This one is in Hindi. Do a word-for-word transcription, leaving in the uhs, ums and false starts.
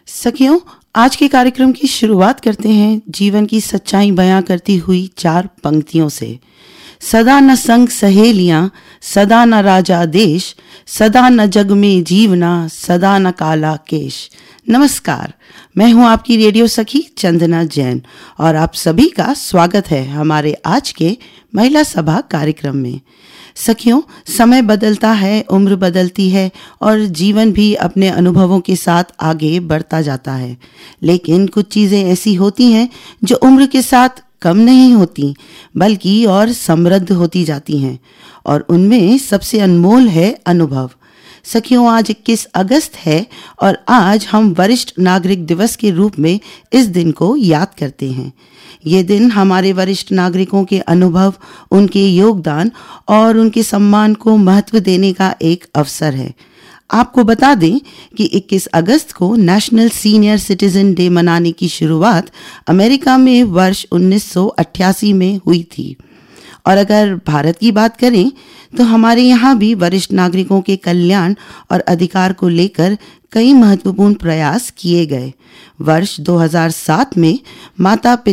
सखियों, आज के कार्यक्रम की शुरुआत करते हैं जीवन की सच्चाई बयां करती हुई चार पंक्तियों से। सदा न संग सहेलियां, सदा न राजा देश, सदा न जग में जीवना, सदा न काला केश। नमस्कार, मैं हूं आपकी रेडियो सखी चंदना जैन और आप सभी का स्वागत है हमारे आज के महिला सभा कार्यक्रम में। सखियों, समय बदलता है, उम्र बदलती है और जीवन भी अपने अनुभवों के साथ आगे बढ़ता जाता है। लेकिन कुछ चीज़ें ऐसी होती हैं जो उम्र के साथ कम नहीं होती बल्कि और समृद्ध होती जाती हैं और उनमें सबसे अनमोल है अनुभव। सखियों, आज इक्कीस अगस्त है और आज हम वरिष्ठ नागरिक दिवस के रूप में इस दिन को याद करते हैं। ये दिन हमारे वरिष्ठ नागरिकों के अनुभव, उनके योगदान और उनके सम्मान को महत्व देने का एक अवसर है। आपको बता दें कि इक्कीस अगस्त को नेशनल सीनियर सिटीजन डे मनाने की शुरुआत अमेरिका में वर्ष उन्नीस सौ अट्ठासी में हुई थी। और अगर भारत की बात करें तो हमारे यहाँ भी वरिष्ठ नागरिकों के कल्याण और अधिकार को लेकर कई महत्वपूर्ण प्रयास किए गए। वर्ष दो हज़ार सात में माता पिता